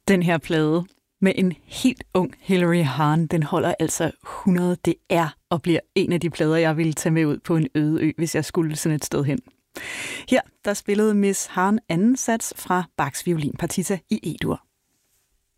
Den her plade med en helt ung Hilary Hahn, den holder altså 100. Det er og bliver en af de plader, jeg ville tage med ud på en øde ø, hvis jeg skulle sådan et sted hen. Her der spillede Miss Hahn anden sats fra Bachs violinpartita i E-dur.